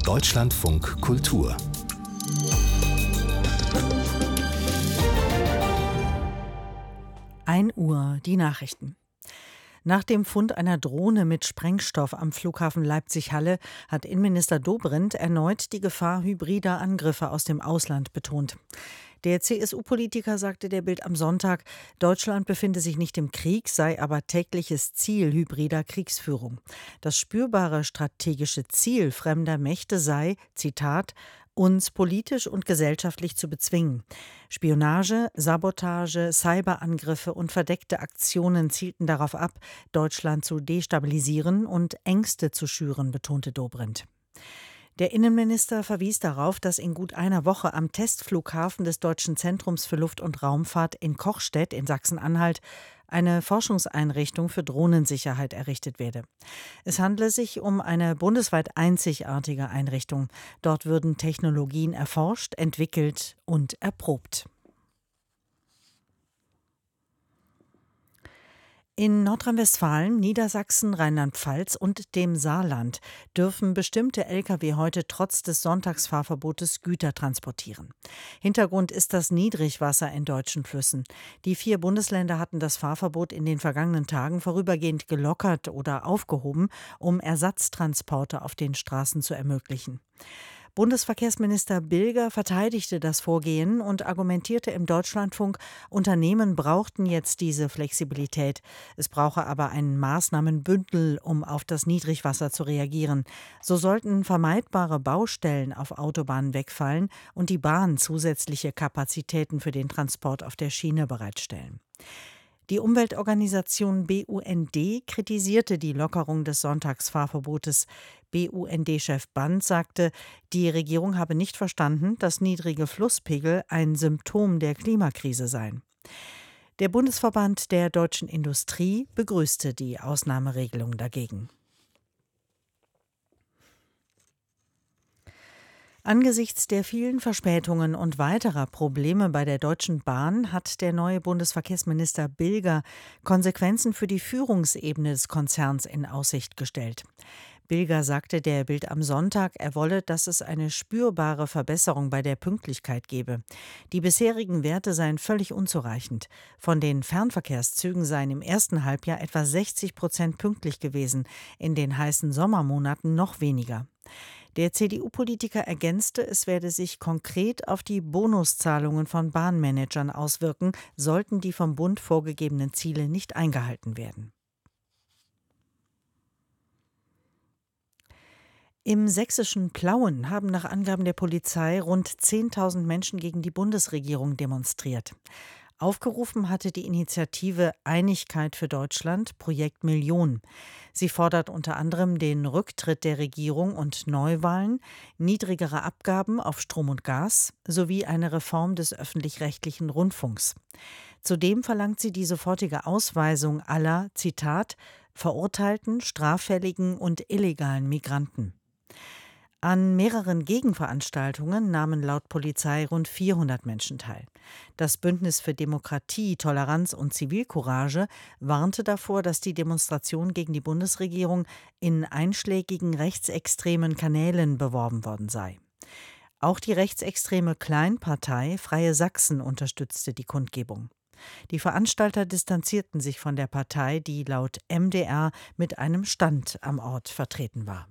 Deutschlandfunk Kultur. 1 Uhr, die Nachrichten. Nach dem Fund einer Drohne mit Sprengstoff am Flughafen Leipzig-Halle hat Innenminister Dobrindt erneut die Gefahr hybrider Angriffe aus dem Ausland betont. Der CSU-Politiker sagte der Bild am Sonntag, Deutschland befinde sich nicht im Krieg, sei aber tägliches Ziel hybrider Kriegsführung. Das spürbare strategische Ziel fremder Mächte sei, Zitat, uns politisch und gesellschaftlich zu bezwingen. Spionage, Sabotage, Cyberangriffe und verdeckte Aktionen zielten darauf ab, Deutschland zu destabilisieren und Ängste zu schüren, betonte Dobrindt. Der Innenminister verwies darauf, dass in gut einer Woche am Testflughafen des Deutschen Zentrums für Luft- und Raumfahrt in Kochstedt in Sachsen-Anhalt eine Forschungseinrichtung für Drohnensicherheit errichtet werde. Es handle sich um eine bundesweit einzigartige Einrichtung. Dort würden Technologien erforscht, entwickelt und erprobt. In Nordrhein-Westfalen, Niedersachsen, Rheinland-Pfalz und dem Saarland dürfen bestimmte Lkw heute trotz des Sonntagsfahrverbotes Güter transportieren. Hintergrund ist das Niedrigwasser in deutschen Flüssen. Die 4 Bundesländer hatten das Fahrverbot in den vergangenen Tagen vorübergehend gelockert oder aufgehoben, um Ersatztransporte auf den Straßen zu ermöglichen. Bundesverkehrsminister Bilger verteidigte das Vorgehen und argumentierte im Deutschlandfunk, Unternehmen brauchten jetzt diese Flexibilität. Es brauche aber ein Maßnahmenbündel, um auf das Niedrigwasser zu reagieren. So sollten vermeidbare Baustellen auf Autobahnen wegfallen und die Bahn zusätzliche Kapazitäten für den Transport auf der Schiene bereitstellen. Die Umweltorganisation BUND kritisierte die Lockerung des Sonntagsfahrverbotes. BUND-Chef Band sagte, die Regierung habe nicht verstanden, dass niedrige Flusspegel ein Symptom der Klimakrise seien. Der Bundesverband der deutschen Industrie begrüßte die Ausnahmeregelung dagegen. Angesichts der vielen Verspätungen und weiterer Probleme bei der Deutschen Bahn hat der neue Bundesverkehrsminister Bilger Konsequenzen für die Führungsebene des Konzerns in Aussicht gestellt. Bilger sagte der Bild am Sonntag, er wolle, dass es eine spürbare Verbesserung bei der Pünktlichkeit gebe. Die bisherigen Werte seien völlig unzureichend. Von den Fernverkehrszügen seien im ersten Halbjahr etwa 60% pünktlich gewesen, in den heißen Sommermonaten noch weniger. Der CDU-Politiker ergänzte, es werde sich konkret auf die Bonuszahlungen von Bahnmanagern auswirken, sollten die vom Bund vorgegebenen Ziele nicht eingehalten werden. Im sächsischen Plauen haben nach Angaben der Polizei rund 10.000 Menschen gegen die Bundesregierung demonstriert. Aufgerufen hatte die Initiative Einigkeit für Deutschland, Projekt Million. Sie fordert unter anderem den Rücktritt der Regierung und Neuwahlen, niedrigere Abgaben auf Strom und Gas sowie eine Reform des öffentlich-rechtlichen Rundfunks. Zudem verlangt sie die sofortige Ausweisung aller, Zitat, verurteilten, straffälligen und illegalen Migranten. An mehreren Gegenveranstaltungen nahmen laut Polizei rund 400 Menschen teil. Das Bündnis für Demokratie, Toleranz und Zivilcourage warnte davor, dass die Demonstration gegen die Bundesregierung in einschlägigen rechtsextremen Kanälen beworben worden sei. Auch die rechtsextreme Kleinpartei Freie Sachsen unterstützte die Kundgebung. Die Veranstalter distanzierten sich von der Partei, die laut MdR mit einem Stand am Ort vertreten war.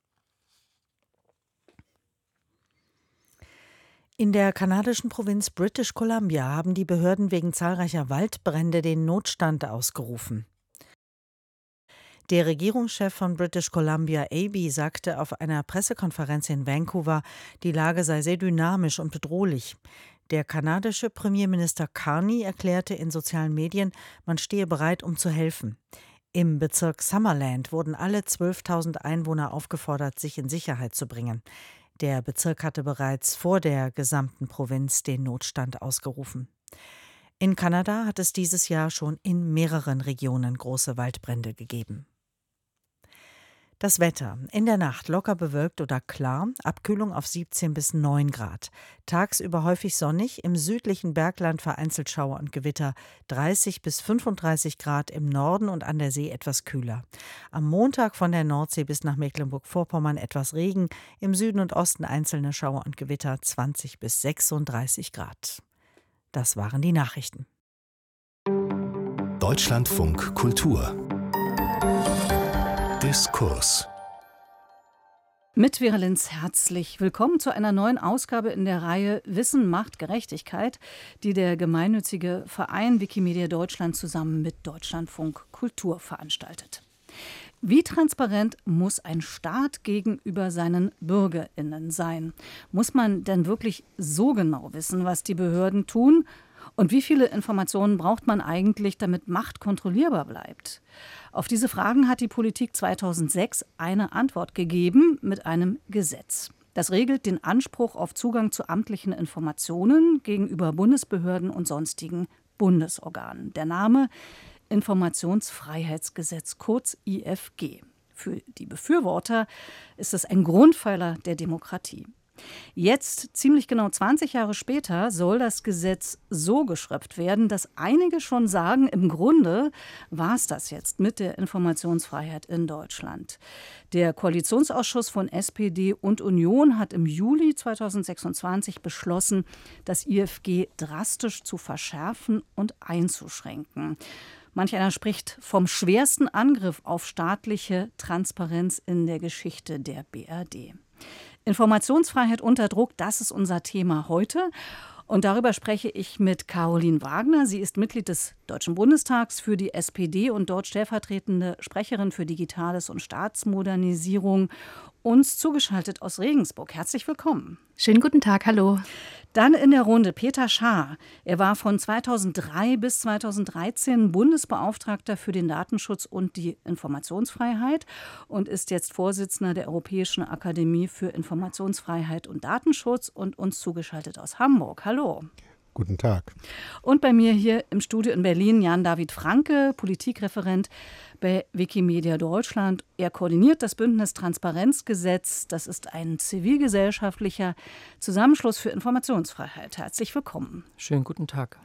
In der kanadischen Provinz British Columbia haben die Behörden wegen zahlreicher Waldbrände den Notstand ausgerufen. Der Regierungschef von British Columbia, Abey, sagte auf einer Pressekonferenz in Vancouver, die Lage sei sehr dynamisch und bedrohlich. Der kanadische Premierminister Carney erklärte in sozialen Medien, man stehe bereit, um zu helfen. Im Bezirk Summerland wurden alle 12.000 Einwohner aufgefordert, sich in Sicherheit zu bringen. Der Bezirk hatte bereits vor der gesamten Provinz den Notstand ausgerufen. In Kanada hat es dieses Jahr schon in mehreren Regionen große Waldbrände gegeben. Das Wetter. In der Nacht locker bewölkt oder klar, Abkühlung auf 17 bis 9 Grad. Tagsüber häufig sonnig, im südlichen Bergland vereinzelt Schauer und Gewitter, 30 bis 35 Grad im Norden und an der See etwas kühler. Am Montag von der Nordsee bis nach Mecklenburg-Vorpommern etwas Regen, im Süden und Osten einzelne Schauer und Gewitter, 20 bis 36 Grad. Das waren die Nachrichten. Deutschlandfunk Kultur Diskurs. Mit Vera-Linz herzlich willkommen zu einer neuen Ausgabe in der Reihe Wissen macht Gerechtigkeit, die der gemeinnützige Verein Wikimedia Deutschland zusammen mit Deutschlandfunk Kultur veranstaltet. Wie transparent muss ein Staat gegenüber seinen BürgerInnen sein? Muss man denn wirklich so genau wissen, was die Behörden tun? Und wie viele Informationen braucht man eigentlich, damit Macht kontrollierbar bleibt? Auf diese Fragen hat die Politik 2006 eine Antwort gegeben mit einem Gesetz. Das regelt den Anspruch auf Zugang zu amtlichen Informationen gegenüber Bundesbehörden und sonstigen Bundesorganen. Der Name Informationsfreiheitsgesetz, kurz IFG. Für die Befürworter ist es ein Grundpfeiler der Demokratie. Jetzt, ziemlich genau 20 Jahre später, soll das Gesetz so geschröpft werden, dass einige schon sagen, im Grunde war es das jetzt mit der Informationsfreiheit in Deutschland. Der Koalitionsausschuss von SPD und Union hat im Juli 2026 beschlossen, das IFG drastisch zu verschärfen und einzuschränken. Manch einer spricht vom schwersten Angriff auf staatliche Transparenz in der Geschichte der BRD. Informationsfreiheit unter Druck, das ist unser Thema heute. Und darüber spreche ich mit Caroline Wagner. Sie ist Mitglied des Deutschen Bundestags für die SPD und dort stellvertretende Sprecherin für Digitales und Staatsmodernisierung. Uns zugeschaltet aus Regensburg. Herzlich willkommen. Schönen guten Tag, hallo. Dann in der Runde Peter Schaar. Er war von 2003 bis 2013 Bundesbeauftragter für den Datenschutz und die Informationsfreiheit und ist jetzt Vorsitzender der Europäischen Akademie für Informationsfreiheit und Datenschutz und uns zugeschaltet aus Hamburg. Hallo. Guten Tag. Und bei mir hier im Studio in Berlin Jan-David Franke, Politikreferent bei Wikimedia Deutschland. Er koordiniert das Bündnis Transparenzgesetz. Das ist ein zivilgesellschaftlicher Zusammenschluss für Informationsfreiheit. Herzlich willkommen. Schönen guten Tag.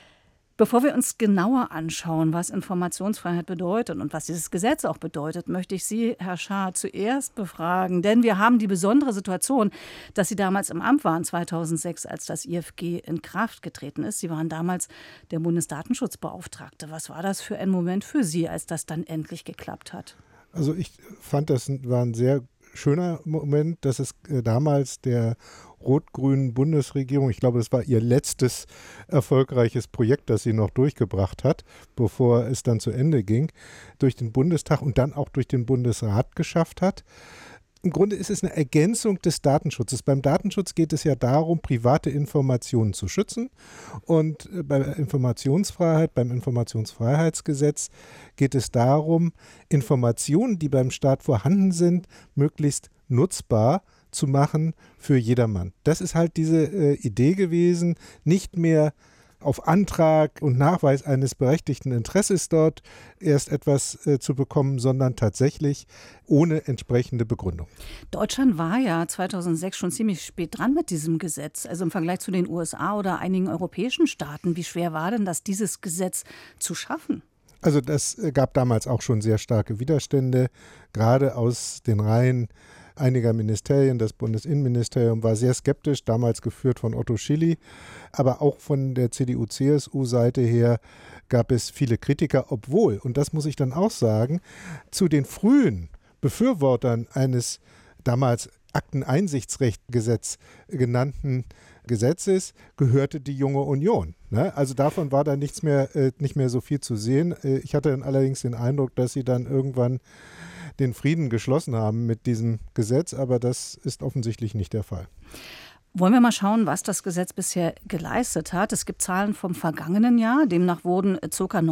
Bevor wir uns genauer anschauen, was Informationsfreiheit bedeutet und was dieses Gesetz auch bedeutet, möchte ich Sie, Herr Schaar, zuerst befragen. Denn wir haben die besondere Situation, dass Sie damals im Amt waren, 2006, als das IFG in Kraft getreten ist. Sie waren damals der Bundesdatenschutzbeauftragte. Was war das für ein Moment für Sie, als das dann endlich geklappt hat? Also ich fand, das war ein sehr schöner Moment, dass es damals der rot-grünen Bundesregierung, ich glaube, das war ihr letztes erfolgreiches Projekt, das sie noch durchgebracht hat, bevor es dann zu Ende ging, durch den Bundestag und dann auch durch den Bundesrat geschafft hat. Im Grunde ist es eine Ergänzung des Datenschutzes. Beim Datenschutz geht es ja darum, private Informationen zu schützen. Und bei der Informationsfreiheit, beim Informationsfreiheitsgesetz geht es darum, Informationen, die beim Staat vorhanden sind, möglichst nutzbar zu machen für jedermann. Das ist halt diese Idee gewesen, nicht mehr auf Antrag und Nachweis eines berechtigten Interesses dort erst etwas zu bekommen, sondern tatsächlich ohne entsprechende Begründung. Deutschland war ja 2006 schon ziemlich spät dran mit diesem Gesetz, also im Vergleich zu den USA oder einigen europäischen Staaten. Wie schwer war denn das, dieses Gesetz zu schaffen? Also das gab damals auch schon sehr starke Widerstände, gerade aus den Reihen einiger Ministerien. Das Bundesinnenministerium war sehr skeptisch, damals geführt von Otto Schily. Aber auch von der CDU-CSU-Seite her gab es viele Kritiker, obwohl, und das muss ich dann auch sagen, zu den frühen Befürwortern eines damals Akteneinsichtsrechtgesetz genannten Gesetzes gehörte die Junge Union. Ne? Also davon war da nicht mehr so viel zu sehen. Ich hatte dann allerdings den Eindruck, dass sie dann irgendwann den Frieden geschlossen haben mit diesem Gesetz, aber das ist offensichtlich nicht der Fall. Wollen wir mal schauen, was das Gesetz bisher geleistet hat. Es gibt Zahlen vom vergangenen Jahr. Demnach wurden ca.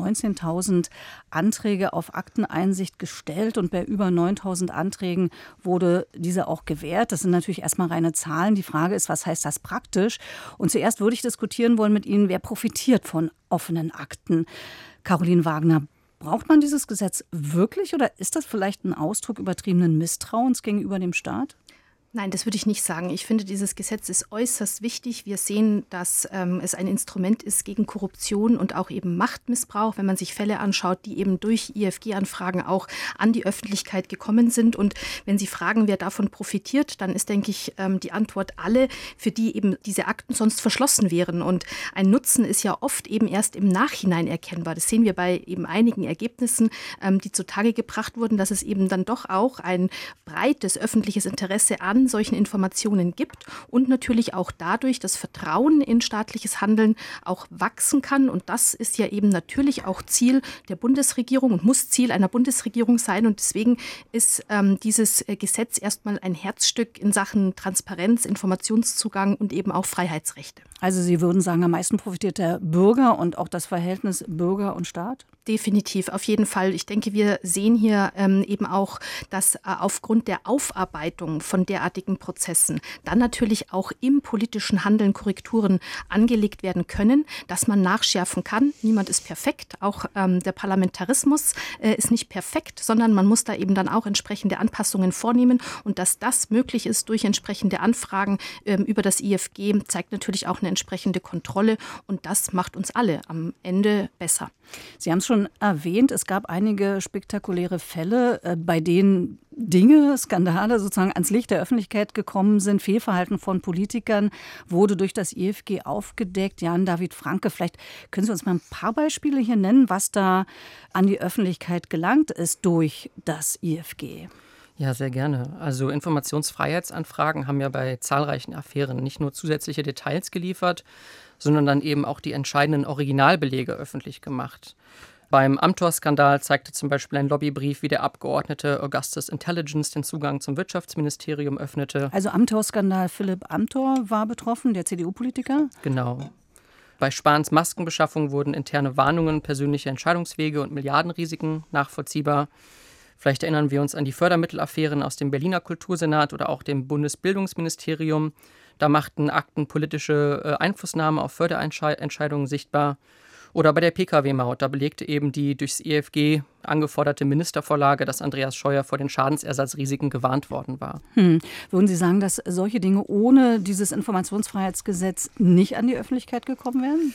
19.000 Anträge auf Akteneinsicht gestellt und bei über 9.000 Anträgen wurde diese auch gewährt. Das sind natürlich erstmal reine Zahlen. Die Frage ist, was heißt das praktisch? Und zuerst würde ich diskutieren wollen mit Ihnen, wer profitiert von offenen Akten? Caroline Wagner, Braucht man dieses Gesetz wirklich oder ist das vielleicht ein Ausdruck übertriebenen Misstrauens gegenüber dem Staat? Nein, das würde ich nicht sagen. Ich finde, dieses Gesetz ist äußerst wichtig. Wir sehen, dass es ein Instrument ist gegen Korruption und auch eben Machtmissbrauch, wenn man sich Fälle anschaut, die eben durch IFG-Anfragen auch an die Öffentlichkeit gekommen sind. Und wenn Sie fragen, wer davon profitiert, dann ist, denke ich, die Antwort alle, für die eben diese Akten sonst verschlossen wären. Und ein Nutzen ist ja oft eben erst im Nachhinein erkennbar. Das sehen wir bei eben einigen Ergebnissen, die zutage gebracht wurden, dass es eben dann doch auch ein breites öffentliches Interesse an solchen Informationen gibt und natürlich auch dadurch das Vertrauen in staatliches Handeln auch wachsen kann. Und das ist ja eben natürlich auch Ziel der Bundesregierung und muss Ziel einer Bundesregierung sein. Und deswegen ist dieses Gesetz erstmal ein Herzstück in Sachen Transparenz, Informationszugang und eben auch Freiheitsrechte. Also Sie würden sagen, am meisten profitiert der Bürger und auch das Verhältnis Bürger und Staat? Definitiv, auf jeden Fall. Ich denke, wir sehen hier eben auch, dass aufgrund der Aufarbeitung von derartigen Prozessen dann natürlich auch im politischen Handeln Korrekturen angelegt werden können, dass man nachschärfen kann. Niemand ist perfekt, auch der Parlamentarismus ist nicht perfekt, sondern man muss da eben dann auch entsprechende Anpassungen vornehmen. Und dass das möglich ist durch entsprechende Anfragen über das IFG, zeigt natürlich auch eine entsprechende Kontrolle. Und das macht uns alle am Ende besser. Sie haben es schon erwähnt, es gab einige spektakuläre Fälle, bei denen Dinge, Skandale sozusagen ans Licht der Öffentlichkeit gekommen sind. Fehlverhalten von Politikern wurde durch das IFG aufgedeckt. Jan-David Franke, vielleicht können Sie uns mal ein paar Beispiele hier nennen, was da an die Öffentlichkeit gelangt ist durch das IFG. Ja, sehr gerne. Also Informationsfreiheitsanfragen haben ja bei zahlreichen Affären nicht nur zusätzliche Details geliefert, sondern dann eben auch die entscheidenden Originalbelege öffentlich gemacht. Beim Amthor-Skandal zeigte zum Beispiel ein Lobbybrief, wie der Abgeordnete Augustus Intelligence den Zugang zum Wirtschaftsministerium öffnete. Also Amthor-Skandal, Philipp Amthor war betroffen, der CDU-Politiker? Genau. Bei Spahns Maskenbeschaffung wurden interne Warnungen, persönliche Entscheidungswege und Milliardenrisiken nachvollziehbar. Vielleicht erinnern wir uns an die Fördermittelaffären aus dem Berliner Kultursenat oder auch dem Bundesbildungsministerium. Da machten Akten politische Einflussnahme auf Förderentscheidungen sichtbar. Oder bei der Pkw-Maut, da belegte eben die durchs IFG angeforderte Ministervorlage, dass Andreas Scheuer vor den Schadensersatzrisiken gewarnt worden war. Würden Sie sagen, dass solche Dinge ohne dieses Informationsfreiheitsgesetz nicht an die Öffentlichkeit gekommen wären?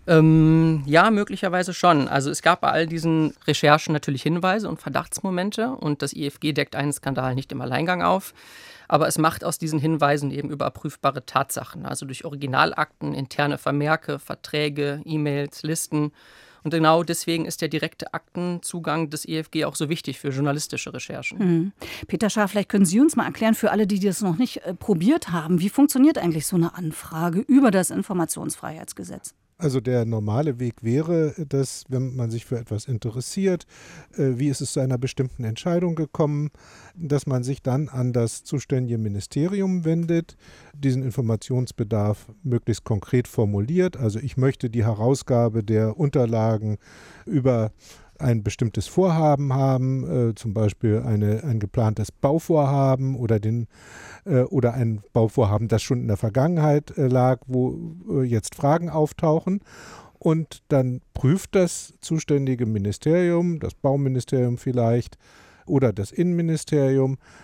Ja, möglicherweise schon. Also es gab bei all diesen Recherchen natürlich Hinweise und Verdachtsmomente und das IFG deckt einen Skandal nicht im Alleingang auf. Aber es macht aus diesen Hinweisen eben überprüfbare Tatsachen, also durch Originalakten, interne Vermerke, Verträge, E-Mails, Listen. Und genau deswegen ist der direkte Aktenzugang des IFG auch so wichtig für journalistische Recherchen. Peter Schaar, vielleicht können Sie uns mal erklären, für alle, die das noch nicht probiert haben, wie funktioniert eigentlich so eine Anfrage über das Informationsfreiheitsgesetz? Also der normale Weg wäre, dass, wenn man sich für etwas interessiert, wie ist es zu einer bestimmten Entscheidung gekommen, dass man sich dann an das zuständige Ministerium wendet, diesen Informationsbedarf möglichst konkret formuliert. Also ich möchte die Herausgabe der Unterlagen über ein bestimmtes Vorhaben haben, zum Beispiel ein geplantes Bauvorhaben oder ein Bauvorhaben, das schon in der Vergangenheit lag, wo jetzt Fragen auftauchen. Und dann prüft das zuständige Ministerium, das Bauministerium vielleicht oder das Innenministerium,